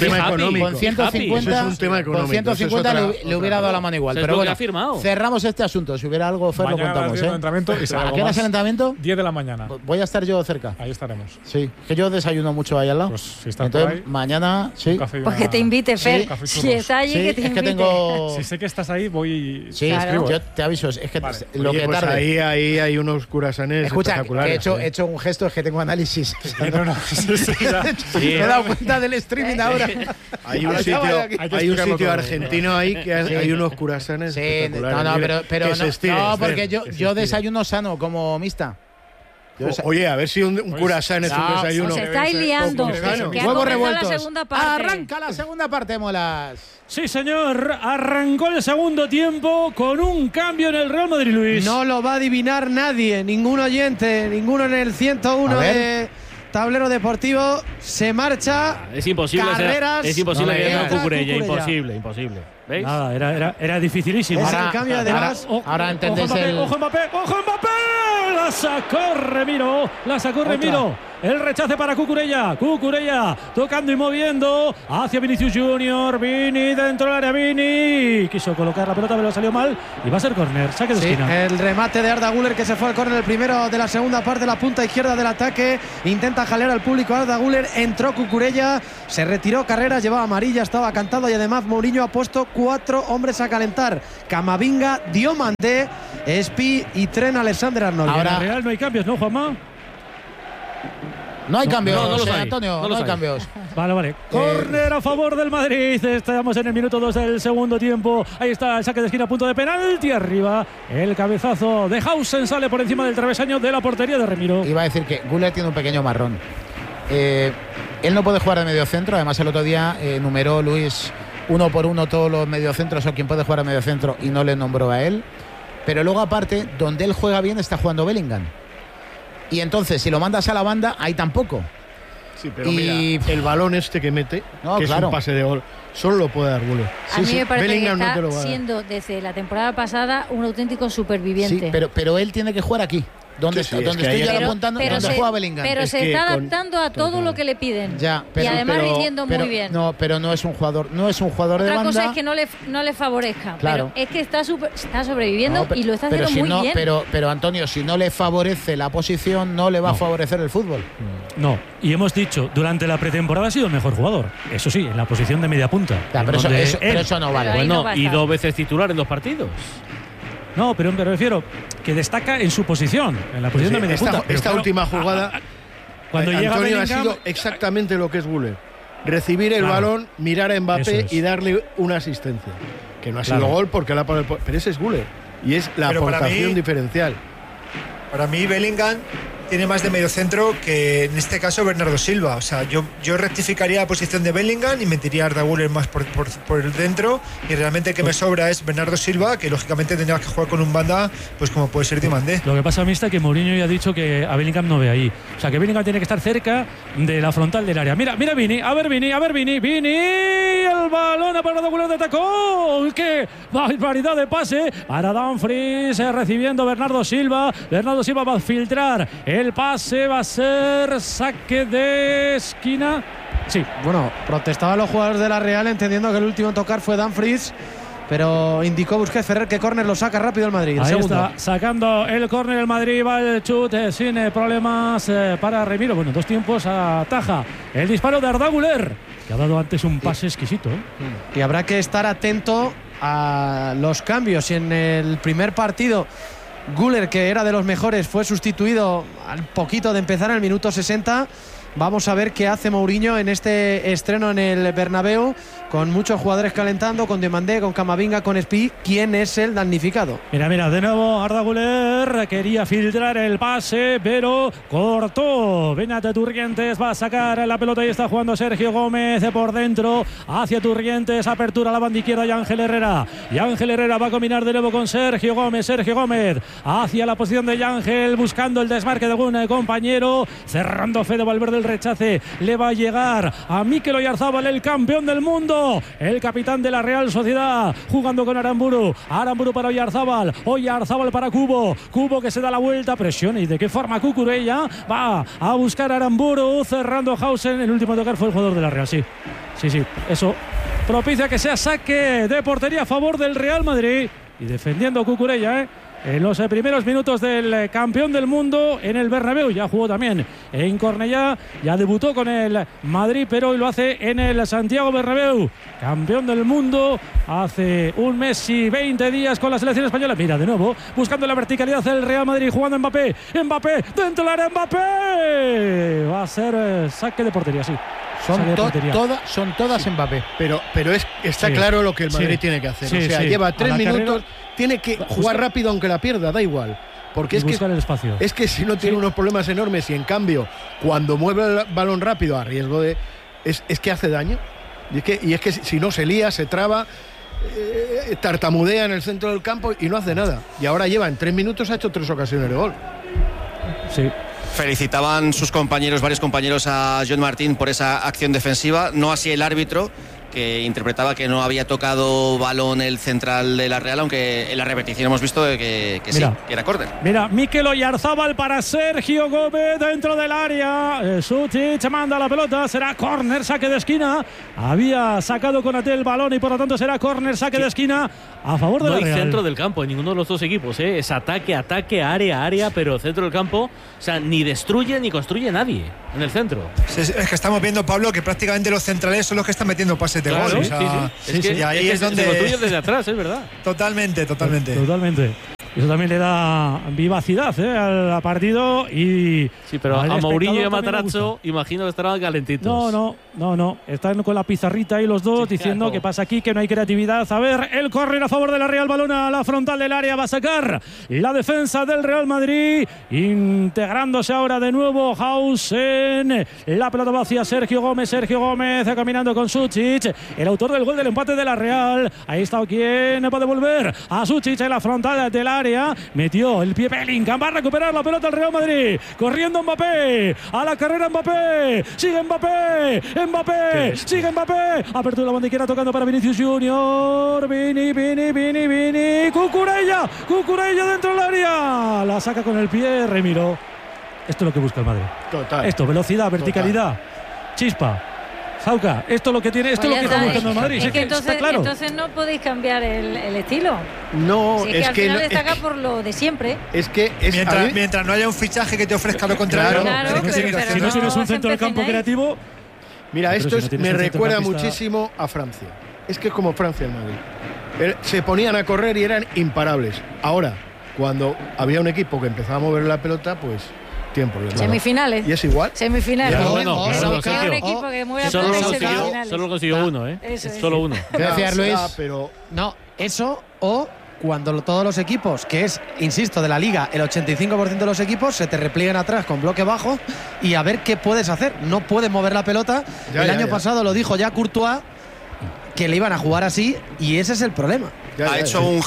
150 le hubiera dado la mano igual. Pero bueno, cerramos este asunto. Si hubiera algo, Fer, lo contamos. ¿A qué hora es el entrenamiento? 10 de la mañana. Voy a estar yo cerca. Ahí estaremos. Sí, que yo desayuno mucho ahí al lado. Pues si estás entonces, mañana, sí. Pues que te invite, Fer. Si está allí, que te invite. Es que tengo... Si sé que estás ahí, voy... Sí, yo te aviso. Es que lo que tarde. Ahí hay unos curasanes. Escucha, que he hecho un gesto, es que tengo análisis. Me he dado cuenta del streaming ahora. Hay un sitio argentino ahí que hay unos curasanes espectaculares. No, pero no, porque yo desayuno sano como mixta. Oye, a ver si un curasán es un desayuno. Os estáis liando. Que ha Huevos comenzado revueltos. la segunda parte. Arranca la segunda parte, Molas. Sí, señor. Arrancó el segundo tiempo con un cambio en el Real Madrid, Luis. No lo va a adivinar nadie, ningún oyente, ninguno en el 101 de Tablero Deportivo. Se marcha. Es imposible. Carreras. Es imposible que no Cucurella. Cucurella. Imposible. ¿Veis? Nada, era dificilísimo. Es el cambio, además. Ahora entendéis ¡Ojo Mbappé! ¡La sacó Remiro! El rechace para Cucurella tocando y moviendo hacia Vinicius Junior. Vini dentro del área. Vini quiso colocar la pelota, pero salió mal y va a ser córner. Saque de esquina. El remate de Arda Güler, que se fue al córner, el primero de la segunda parte, la punta izquierda del ataque. Intenta jalear al público Arda Güler. Entró Cucurella, se retiró Carreras, llevaba amarilla, estaba cantado y además Mourinho ha puesto 4 hombres a calentar: Camavinga, Diomandé, Espi y Trent Alexander-Arnold. Ahora en Real no hay cambios, ¿no, Juanma? No hay cambios, no los hay. Antonio, No no hay hay. cambios. Vale. Córner a favor del Madrid. Estamos en el minuto 2 del segundo tiempo. Ahí está el saque de esquina a punto de penalti. Arriba el cabezazo de Hausen sale por encima del travesaño de la portería de Remiro. Iba a decir que Güler tiene un pequeño marrón. Él no puede jugar de mediocentro. Además, el otro día numeró Luis 1 por 1 todos los mediocentros o quien puede jugar a mediocentro y no le nombró a él. Pero luego, aparte, donde él juega bien está jugando Bellingham. Y entonces, si lo mandas a la banda, ahí tampoco. Sí, pero mira, el balón este que mete, que es un pase de gol, solo lo puede dar Güler. A mí me parece Bellingham que no te lo está va a dar. siendo desde la temporada pasada un auténtico superviviente. Sí, pero él tiene que jugar aquí. Donde Sí, es que estoy ahí yo hay- apuntando, donde juega Bellingham. Pero Es se que está con- adaptando a todo lo que le piden. Ya, y además rindiendo muy bien. No, pero no es un jugador de Otra banda. cosa es que no le favorezca. Claro. Pero es que está sobreviviendo y lo está haciendo si muy no, bien. Pero Antonio, si no le favorece la posición, no le va a favorecer el fútbol. No, y hemos dicho, durante la pretemporada ha sido el mejor jugador. Eso sí, en la posición de media punta. Ya, pero donde eso no vale. Pero ahí no Bueno, va a y estar. 2 veces titular en 2 partidos. No, pero me refiero que destaca en su posición, en la posición de media punta. Pero Esta claro, última jugada, cuando llega Antonio, ha Bellingham, sido exactamente lo que es Güler. Recibir el Claro. balón, mirar a Mbappé Eso es. y darle una asistencia. Que no ha Claro. sido gol porque la para pero ese es Güler. Y es la Pero para aportación mí- diferencial. Para mí, Bellingham tiene más de medio centro que en este caso Bernardo Silva. O sea, yo rectificaría la posición de Bellingham y metería a Arda Güler más por el dentro. Y realmente el que me sobra es Bernardo Silva, que lógicamente tendría que jugar con un banda, pues como puede ser Diomandé. lo que pasa, Mista, que Mourinho ya ha dicho que a Bellingham no ve ahí. O sea, que Bellingham tiene que estar cerca de la frontal del área. Mira Vini, a ver Vini. El balón para Arda Güler de tacón. ¡Qué barbaridad de pase! Para Dumfries, recibiendo Bernardo Silva. Bernardo Silva va a filtrar. El pase va a ser saque de esquina. Sí. Bueno, protestaban los jugadores de la Real entendiendo que el último en tocar fue Dumfries, pero indicó Busquets Ferrer que córner lo saca rápido el Madrid. El Ahí segundo. está, sacando el córner el Madrid, va el chute sin problemas para Remiro. Bueno, 2 tiempos, ataja el disparo de Arda Güler, que ha dado antes un pase exquisito. Y habrá que estar atento a los cambios. Y en el primer partido, Güler, que era de los mejores, fue sustituido al poquito de empezar en el minuto 60. Vamos a ver qué hace Mourinho en este estreno en el Bernabéu, con muchos jugadores calentando, con Diomandé, con Camavinga, con Espi. ¿Quién es el damnificado? Mira, de nuevo Arda Güler quería filtrar el pase, pero cortó. Beñat Turrientes va a sacar la pelota y está jugando Sergio Gómez por dentro hacia Turrientes, apertura a la banda izquierda y Ángel Herrera. Y Ángel Herrera va a combinar de nuevo con Sergio Gómez hacia la posición de Ángel, buscando el desmarque de algún compañero, cerrando Fede Valverde. El rechace le va a llegar a Mikel Oyarzabal, el campeón del mundo, el capitán de la Real Sociedad, jugando con Aramburu para Oyarzabal para Cubo que se da la vuelta, presiona y de qué forma Cucurella va a buscar a Aramburu, cerrando Hausen. El último a tocar fue el jugador de la Real, sí, eso propicia que sea saque de portería a favor del Real Madrid y defendiendo Cucurella, en los primeros minutos del campeón del mundo en el Bernabéu. Ya jugó también en Cornellá, ya debutó con el Madrid, pero hoy lo hace en el Santiago Bernabéu. Campeón del mundo hace un mes y 20 días con la selección española. Mira, de nuevo, buscando la verticalidad del Real Madrid, jugando Mbappé dentro del área, Mbappé. Va a ser saque de portería, sí. Son todas Mbappé. Pero está claro lo que el Madrid tiene que hacer. Lleva 3 minutos, tiene que jugar rápido aunque la pierda, da igual. Porque y es que, buscar el espacio. es que si no tiene unos problemas enormes y en cambio cuando mueve el balón rápido a riesgo de... Es que hace daño. Y es que si no se lía, se traba, tartamudea en el centro del campo y no hace nada. Y ahora lleva en 3 minutos, ha hecho 3 ocasiones de gol. Sí. Felicitaban sus compañeros, varios compañeros, a John Martín por esa acción defensiva, no así el árbitro, que interpretaba que no había tocado balón el central de la Real, aunque en la repetición hemos visto que sí, que era córner. Mira, Mikel Oyarzábal para Sergio Gómez dentro del área. Suchich manda la pelota, será córner, saque de esquina. Había sacado Konaté el balón y por lo tanto será córner, saque de esquina a favor de la Real. No hay centro del campo en ninguno de los dos equipos, ¿eh? Es ataque, área, pero centro del campo, o sea, ni destruye ni construye nadie en el centro. Es que estamos viendo, Pablo, que prácticamente los centrales son los que están metiendo pases de claro, gol. sí, O sea, sí. Y ahí es donde se construye desde atrás, es verdad. Totalmente. Eso también le da vivacidad al partido y... Sí, pero a Mourinho y a Matarazzo imagino que estarán calentitos. No. Están con la pizarrita ahí los dos diciendo que pasa aquí, que no hay creatividad. A ver, el córner a favor de la Real, balón a la frontal del área, va a sacar la defensa del Real Madrid, integrándose ahora de nuevo Hausen. La pelota va hacia Sergio Gómez caminando con Suchich, el autor del gol del empate de la Real. Ahí está quien va a devolver a Suchich en la frontal del área. Metió el pie Bellingham, va a recuperar la pelota el Real Madrid, corriendo Mbappé, a la carrera Mbappé, sigue Mbappé, sigue Mbappé, apertura la bandera tocando para Vinicius Junior, Vini, Cucurella dentro del área, la saca con el pie Remiro. Esto es lo que busca el Madrid. Total. Esto, velocidad, verticalidad, chispa. Sauca, esto es lo que tiene, esto es lo que está buscando el Madrid. Es que entonces no podéis cambiar el estilo. No, si es que al final destaca por lo de siempre. Es que mientras no haya un fichaje que te ofrezca lo contrario. Claro, si no tienes un centro de campo creativo. Mira, esto me recuerda muchísimo a Francia. Es que es como Francia en Madrid. Se ponían a correr y eran imparables. Ahora, cuando había un equipo que empezaba a mover la pelota, pues tiempo. Semifinales. ¿Y es igual? Semifinales. Bueno, un equipo que mueve semifinales. Solo consiguió uno, ¿eh? Solo uno. Gracias, Luis. Pero no, eso o cuando todos los equipos, que es, insisto, de la liga, el 85% de los equipos se te repliegan atrás con bloque bajo y a ver qué puedes hacer. No puedes mover la pelota. El año pasado lo dijo ya Courtois, que le iban a jugar así y ese es el problema. Ha hecho un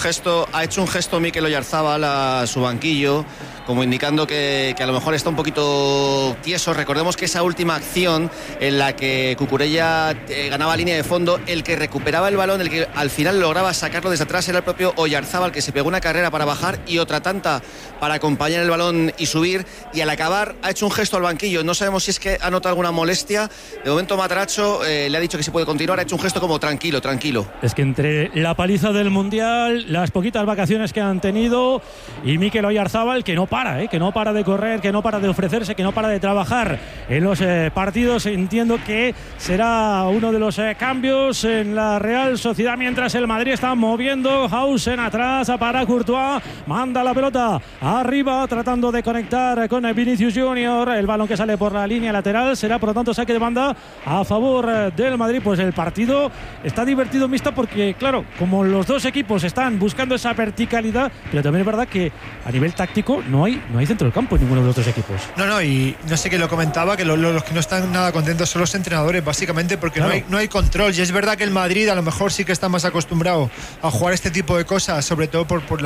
gesto Mikel Oyarzábal a su banquillo, como indicando que a lo mejor está un poquito tieso. Recordemos que esa última acción en la que Cucurella ganaba línea de fondo, el que recuperaba el balón, el que al final lograba sacarlo desde atrás era el propio Oyarzábal, que se pegó una carrera para bajar y otra tanta para acompañar el balón y subir, y al acabar ha hecho un gesto al banquillo. No sabemos si es que ha notado alguna molestia. De momento Matarazzo le ha dicho que se puede continuar, ha hecho un gesto como tranquilo. Es que entre la paliza del Mundial, las poquitas vacaciones que han tenido y Mikel Oyarzábal, que no para de correr, que no para de ofrecerse, que no para de trabajar en los partidos, entiendo que será uno de los cambios en la Real Sociedad, mientras el Madrid está moviendo. Hausen atrás para Courtois, manda la pelota arriba tratando de conectar con Vinicius Junior, el balón que sale por la línea lateral será por lo tanto saque de banda a favor del Madrid. Pues el partido está divertido, mixta, porque claro, como los dos equipos están buscando esa verticalidad, pero también es verdad que a nivel táctico no hay centro del campo en ninguno de los dos equipos. No, y no sé quién lo comentaba, que los que no están nada contentos son los entrenadores, básicamente porque claro, no hay control. Y es verdad que el Madrid a lo mejor sí que está más acostumbrado a jugar este tipo de cosas, sobre todo por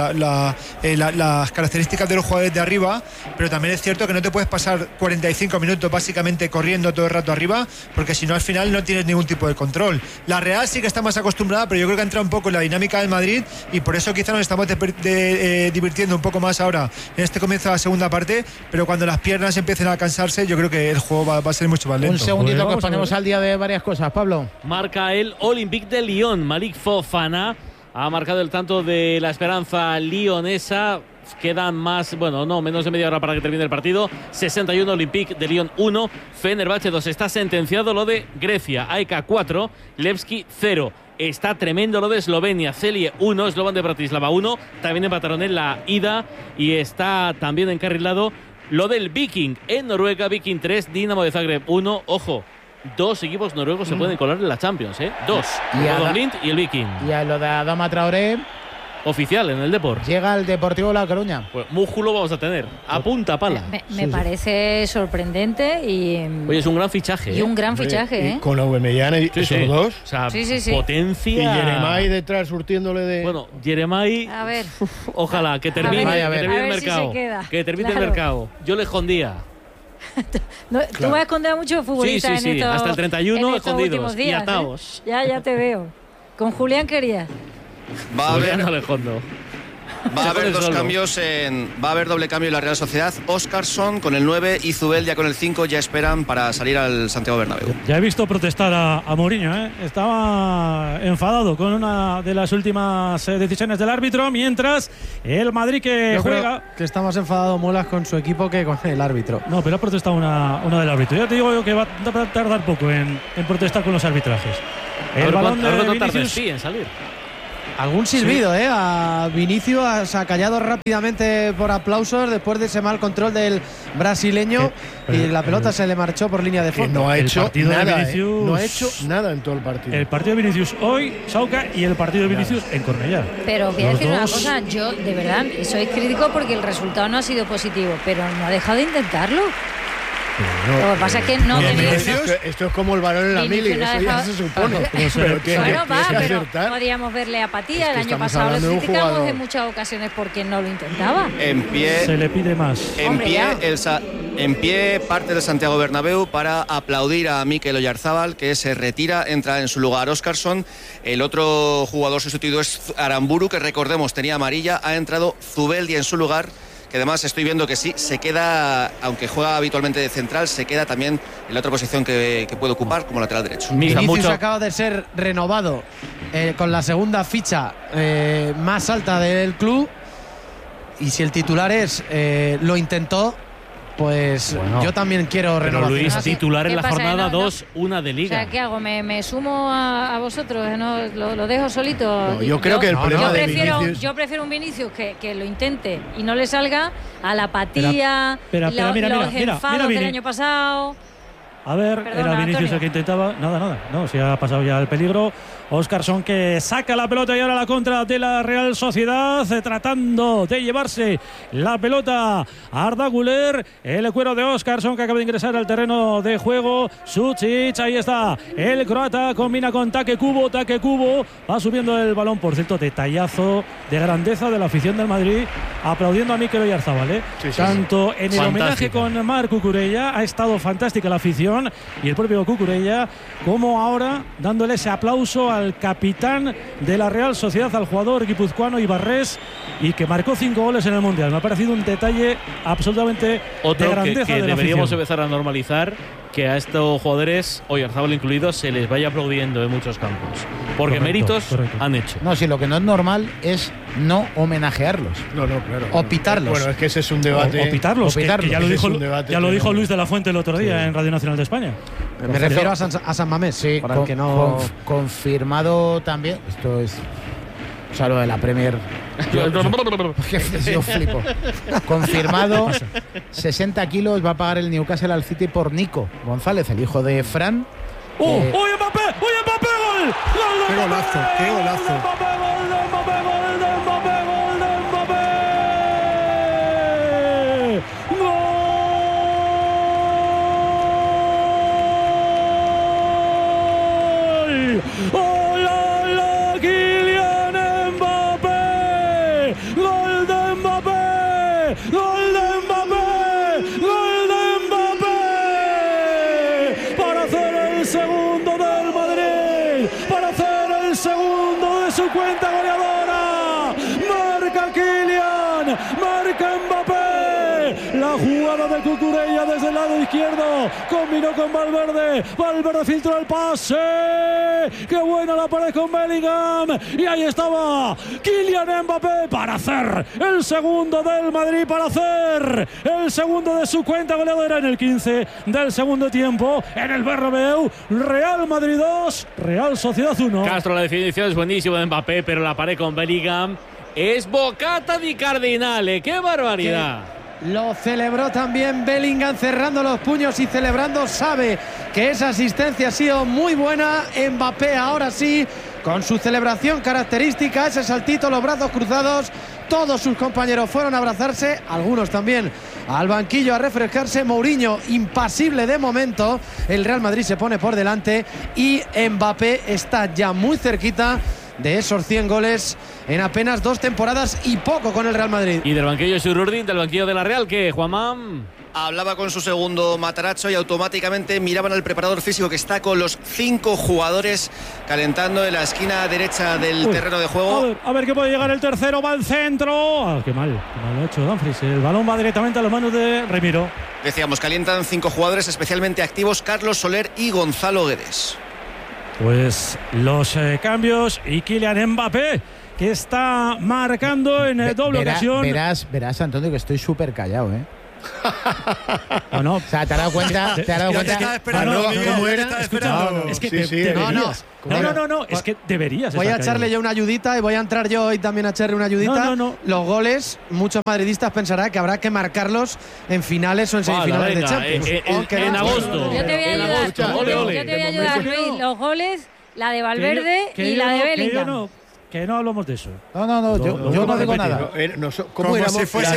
las características de los jugadores de arriba, pero también es cierto que no te puedes pasar 45 minutos básicamente corriendo todo el rato arriba, porque si no al final no tienes ningún tipo de control. La Real sí que está más acostumbrada, pero yo creo que ha entrado un poco en la dinámica del Madrid y por eso quizá nos estamos divirtiendo un poco más ahora en este comienzo de la segunda parte, pero cuando las piernas empiecen a cansarse yo creo que el juego va a ser mucho más lento. Un segundito que os ponemos al día de varias cosas, Pablo. Marca el Olympique de Lyon, Malik Fofana ha marcado el tanto de la esperanza lionesa. Quedan menos de media hora para que termine el partido. 61 Olympique de Lyon 1, Fenerbahce 2. Está sentenciado lo de Grecia, AEK 4, Levski 0. Está tremendo lo de Eslovenia, Celje 1, Slovan de Bratislava 1. También empataron en la ida y está también encarrilado lo del Viking en Noruega, Viking 3, Dinamo de Zagreb 1. Ojo, dos equipos noruegos se pueden colar en la Champions, ¿eh? Dos, el Blind y el Viking. Y a lo de Adama Traoré, oficial en el Depor. Llega el Deportivo La Coruña. Pues músculo vamos a tener, a punta pala. Me parece sorprendente y. Oye, es un gran fichaje. Y un gran fichaje, ¿eh? Con Aubameyang y esos dos. O sea, Sí. potencia. Y Jeremai detrás surtiéndole de. Bueno, Jeremai. A ver. Ojalá que termine, A ver el si mercado. se queda. Que termine Claro. el mercado. Yo le escondía. No, Tú vas a esconder a muchos futbolistas Sí. en estos, Hasta el 31 en estos escondidos últimos días, y ataos. Ya te veo. Con Julián querías. Va a haber, No le escondo. va a haber dos Solo. cambios va a haber doble cambio en la Real Sociedad. Óscarsson con el 9 y Zubeldia con el 5 ya esperan para salir al Santiago Bernabéu. Ya he visto protestar a Mourinho, ¿eh? Estaba enfadado con una de las últimas decisiones del árbitro, mientras el Madrid que Yo juega. creo que está más enfadado Muelas con su equipo que con el árbitro. No, pero ha protestado una del árbitro. Ya te digo yo que va a tardar poco en protestar con los arbitrajes. El balón de no tardes Vinicius. sí en salir. Algún silbido, a Vinicius se ha callado rápidamente por aplausos después de ese mal control del brasileño y la pelota se le marchó por línea de Que fondo. no ha El hecho partido de nada. Vinicius- No ha hecho nada en todo el partido. El partido de Vinicius hoy, Sauca, y el partido de Vinicius en Cornellá. Pero voy a Los decir una dos. cosa, yo de verdad soy crítico porque el resultado no ha sido positivo, pero no ha dejado de intentarlo. Lo que pasa es que no Bien, tenía. esto es como el balón en la Vinicius mili, no ha eso ya dejado- se supone. Pero que Bueno, va, tienes que pero acertar. podíamos verle apatía. Es que El año estamos pasado le hablando de un criticamos jugador. en muchas ocasiones porque no lo intentaba. En Se pie, le pide más. Hombre, ya. en pie parte de Santiago Bernabéu para aplaudir a Mikel Oyarzábal, que se retira, entra en su lugar Óscarsson. El otro jugador sustituido es Aramburu, que recordemos tenía amarilla, ha entrado Zubeldia en su lugar, que además estoy viendo que sí, se queda, aunque juega habitualmente de central, se queda también en la otra posición que puede ocupar como lateral derecho. Vinicius acaba de ser renovado con la segunda ficha más alta del club y si el titular es lo intentó, pues yo también quiero Pero renovación. Luis, titular en ¿Qué la pasa? jornada No, no. 2, una de O Liga. sea, ¿qué hago? ¿Me sumo a vosotros? ¿No? ¿Lo dejo solito? No, yo creo que el problema de Vinicius- Yo prefiero un Vinicius que lo intente y no le salga a la apatía, Espera, los mira, enfados del Vini. año pasado. A ver, Perdona, era Vinicius Antonio. el que intentaba. Nada. No, se ha pasado ya el peligro. Óscarsson que saca la pelota y ahora la contra de la Real Sociedad, tratando de llevarse la pelota a Arda Güler. El cuero de Óscarsson que acaba de ingresar al terreno de juego. Sucic, ahí está. El croata combina con Take Kubo. Va subiendo el balón, por cierto, detallazo de grandeza de la afición del Madrid, aplaudiendo a Mikel Oyarzábal, ¿eh? Sí, sí, Tanto en el Fantástica. homenaje con Marc Cucurella, ha estado fantástica la afición y el propio Cucurella, como ahora dándole ese aplauso al capitán de la Real Sociedad, al jugador guipuzcoano Ibarres, y que marcó 5 goles en el Mundial. Me ha parecido un detalle absolutamente de Otro grandeza que de la deberíamos afición. empezar a normalizar, que a estos jugadores, Oyarzábal incluido, se les vaya aplaudiendo en muchos campos. Porque Correcto, méritos correcto. han hecho. No, si lo que no es normal es no homenajearlos. No, claro. O pitarlos. Bueno, es que ese es un debate. O pitarlos, O pitarlos. que ya lo Ese dijo, es un debate ya lo dijo tremendo. Luis de la Fuente el otro día en Radio Nacional de España. Me refiero a San Mamés, Sí, para el que no. confirmado también. Esto es. O sea, lo de la Premier. Yo flipo. Confirmado, 60 kilos va a pagar el Newcastle al City por Nico González, el hijo de Fran. ¡Uy, Mbappé! ¡Gol! ¡Gol Qué de golazo, Mbappé! qué golazo. ¡Gol de Mbappé! ¡Gol de Mbappé! ¡Gol de Mbappé! ¡Gol de Mbappé! ¡Gol! ¡Hola, Kylian Mbappé! ¡Gol de Mbappé! ¡Gol de Mbappé! ¡Gol de Mbappé! Para hacer el segundo del Madrid, para hacer el segundo de su cuenta goleadora. Marca Kylian, marca Mbappé. La jugada de Cucurella desde el lado izquierdo, combinó con Valverde. Valverde filtró el pase. ¡Qué buena la pared con Bellingham! Y ahí estaba Kylian Mbappé para hacer el segundo del Madrid, para hacer el segundo de su cuenta goleadora en el 15 del segundo tiempo en el Bernabéu. Real Madrid 2, Real Sociedad 1. Castro, la definición es buenísima de Mbappé, pero la pared con Bellingham es bocata di Cardinale. ¡Qué barbaridad! Lo celebró también Bellingham cerrando los puños y celebrando. Sabe que esa asistencia ha sido muy buena. Mbappé ahora sí con su celebración característica, ese saltito, los brazos cruzados. Todos sus compañeros fueron a abrazarse, algunos también al banquillo a refrescarse. Mourinho impasible de momento. El Real Madrid se pone por delante y Mbappé está ya muy cerquita de esos 100 goles en apenas 2 temporadas y poco con el Real Madrid. Y del banquillo Sururdin, del banquillo de la Real, ¿qué, Juanma? Hablaba con su segundo Matarazzo y automáticamente miraban al preparador físico que está con los 5 jugadores calentando en la esquina derecha del terreno de juego. A ver qué puede llegar el tercero, va al centro. Qué mal lo ha hecho Dumfries. El balón va directamente a las manos de Remiro. Decíamos, calientan 5 jugadores especialmente activos: Carlos Soler y Gonzalo Guedes. Pues los cambios y Kylian Mbappé, que está marcando en doble ocasión. Verás, Antonio, que estoy súper callado, ¿eh? No. O sea, ¿te has dado cuenta? Es que deberías. Voy a echarle yo una ayudita y voy a entrar yo hoy también a echarle una ayudita. No. Los goles, muchos madridistas pensarán que habrá que marcarlos en finales o en semifinales de Champions. En agosto. Yo te voy a ayudar. Yo te voy a ayudar, Luis. Los goles, la de Valverde y la de Bellingham. Que no hablamos de eso. No, yo no digo nada. ¿Cómo éramos? Si fuese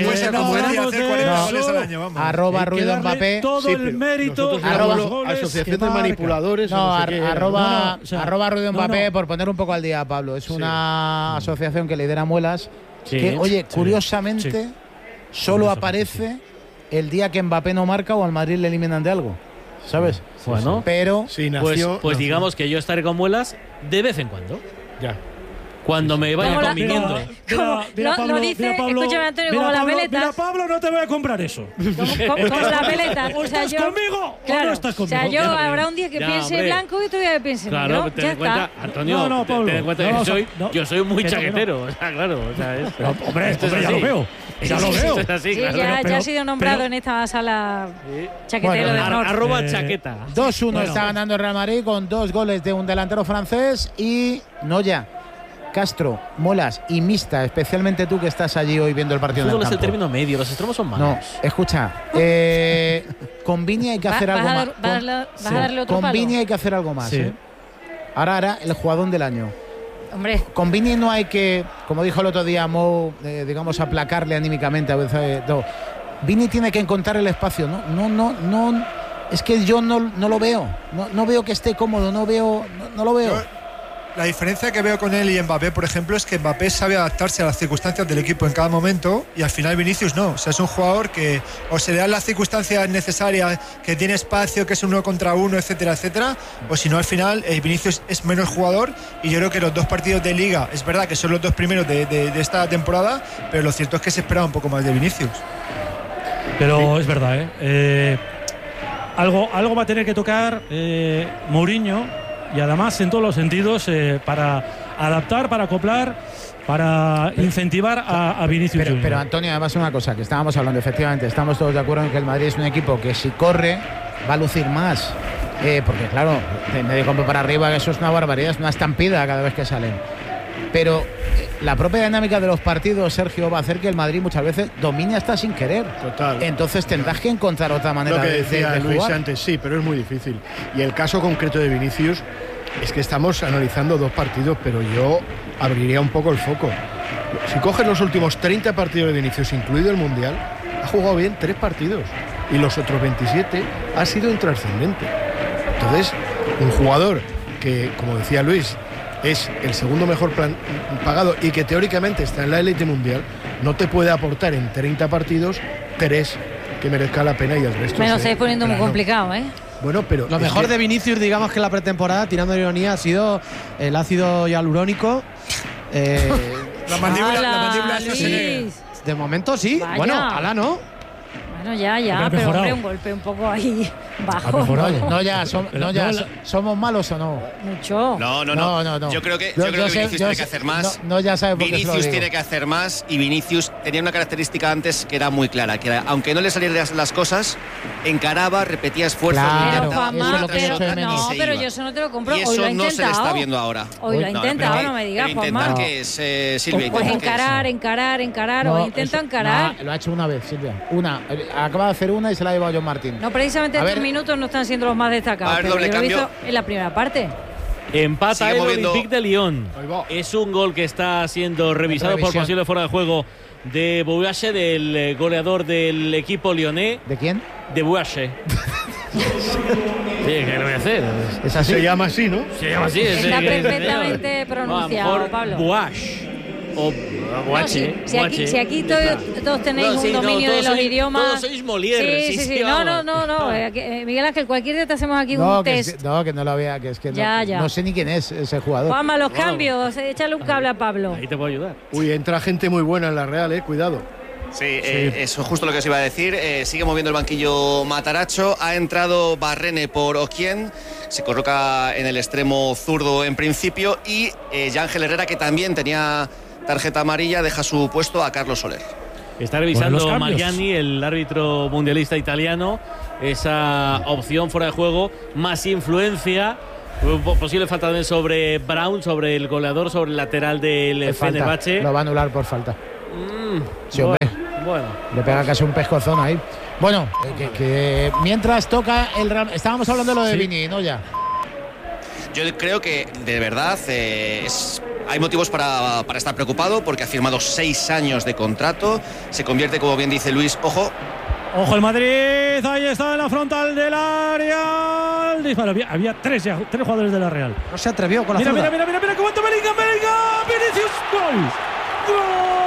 Arroba Ruido Mbappé. Todo el mérito. Asociación de manipuladores. Arroba Ruido Mbappé, por poner un poco al día, Pablo. Es una asociación que lidera Muelas. Que, oye, curiosamente, solo aparece el día que Mbappé no marca o al Madrid le eliminan de algo. ¿Sabes? Bueno, pero pues digamos que yo estaré con Muelas de vez en cuando. Ya. Cuando me vaya conviniendo. Lo dice, escúchame, Antonio, como la peleta. Mira, Pablo, no te voy a comprar eso. Como la peleta. ¿O estás conmigo o no estás conmigo? O sea, yo habrá un día que piense blanco y otro día que piense negro. Claro, ten en cuenta, Antonio, ten en cuenta que yo soy muy chaquetero. O sea, claro. Hombre, ya lo veo. Ya lo veo. Ya ha sido nombrado en esta sala chaquetero del norte. Arroba chaqueta. 2-1 está ganando el Real Madrid con 2 goles de un delantero francés y Noya, Castro, Molas y Mista, especialmente tú que estás allí hoy viendo el partido en el campo. Es el término medio, los extremos son malos. No, escucha, con Vini hay que hacer algo más. Vas a darle otro con palo. Vini hay que hacer algo más. Sí. Ahora el jugador del año. Hombre. Con Vini no hay que, como dijo el otro día Mo, digamos, aplacarle anímicamente a veces. No. Vini tiene que encontrar el espacio, no. Es que yo no lo veo. No veo que esté cómodo, no lo veo. La diferencia que veo con él y Mbappé, por ejemplo, es que Mbappé sabe adaptarse a las circunstancias del equipo en cada momento y al final Vinicius no. O sea, es un jugador que o se le dan las circunstancias necesarias, que tiene espacio, que es 1 contra 1, etcétera, etcétera, o si no, al final Vinicius es menos jugador y yo creo que los 2 partidos de Liga, es verdad que son los 2 primeros de esta temporada, pero lo cierto es que se esperaba un poco más de Vinicius. Pero es verdad, algo va a tener que tocar Mourinho. Y además en todos los sentidos para adaptar, para acoplar, para incentivar a Vinicius Junior. Pero Antonio, además una cosa que estábamos hablando, efectivamente, estamos todos de acuerdo en que el Madrid es un equipo que si corre va a lucir más. Porque claro, de medio campo para arriba eso es una barbaridad, es una estampida cada vez que salen. Pero la propia dinámica de los partidos, Sergio, va a hacer que el Madrid muchas veces domine hasta sin querer. Total. Entonces tendrás que encontrar otra manera lo que decía de Luis jugar. antes, sí, pero es muy difícil. Y el caso concreto de Vinicius es que estamos analizando 2 partidos, pero yo abriría un poco el foco. Si coges los últimos 30 partidos de Vinicius, incluido el Mundial, ha jugado bien 3 partidos y los otros 27 ha sido intrascendente. Entonces, un jugador que, como decía Luis, es el segundo mejor pagado y que teóricamente está en la élite mundial, no te puede aportar en 30 partidos 3 que merezca la pena y el resto. Me lo estáis poniendo muy complicado, Bueno, pero lo mejor de Vinicius, digamos que la pretemporada, tirando de ironía, ha sido el ácido hialurónico. La mandíbula de momento sí. Vaya. Bueno, ojalá no. Bueno, ya, pero hombre, un golpe un poco ahí bajo. ¿Somos malos o no? Mucho. No. Yo creo que Vinicius tiene que hacer más. Ya sabes por qué Vinicius tiene que hacer más y Vinicius tenía una característica antes que era muy clara, que era, aunque no le salieran las cosas, encaraba, repetía esfuerzos. Claro, pero yo eso no te lo compro. Y eso hoy lo ha no intentado. se le está viendo ahora. Hoy lo ha intentado, no me digas, Juanma. ¿Qué es, Silvia? Pues encarar. Hoy intenta encarar. Lo ha hecho una vez, Silvia. Acaba de hacer una y se la ha llevado John Martín. No, precisamente estos minutos no están siendo los más destacados. A ver, doble yo cambio. lo he visto en la primera parte. Empata Sigue el moviendo. Olympique de Lyon. Es un gol que está siendo revisado por Revisión. posible fuera de juego de Bouache, del goleador del equipo lyonnais. ¿De quién? De Bouache. Sí, ¿qué le voy a hacer? ¿Es así? Se llama así, ¿no? Se llama así. Está perfectamente pronunciado, Pablo. Bouache. O No, Bouache. si aquí todos tenéis un dominio de los idiomas. Todos sois Molière. Sí. No. Miguel Ángel, cualquier día te hacemos aquí No, un test. que no lo vea, que es que Ya. no sé ni quién es ese jugador. Juanma, los cambios, échale un cable a Pablo. Ahí te puedo ayudar. Uy, entra gente muy buena en la Real, cuidado. Sí, eso es justo lo que os iba a decir. Sigue moviendo el banquillo Mataracho. Ha entrado Barrene por Oquien. Se coloca en el extremo zurdo en principio. Y Ángel Herrera, que también tenía tarjeta amarilla, deja su puesto a Carlos Soler. Está Bueno, revisando los cambios. Mariani, el árbitro mundialista italiano, esa opción fuera de juego, más influencia. Posible falta también sobre Brown, sobre el goleador, sobre el lateral del Es falta. Fenerbahce. Lo va a anular por falta. Sí, Bueno, hombre. bueno. Le pega casi un pescozón ahí. Bueno, que mientras toca el Real. Estábamos hablando de lo de Vini, ¿no? Ya. Yo creo que, de verdad, hay motivos para estar preocupado porque ha firmado 6 años de contrato. Se convierte, como bien dice Luis, ojo. Ojo el Madrid, ahí está en la frontal del área. El disparo. Había tres jugadores de la Real. No se atrevió con la Mira, zurda. mira, que aguanta Bellingham, Vinicius, gol. ¡Gol!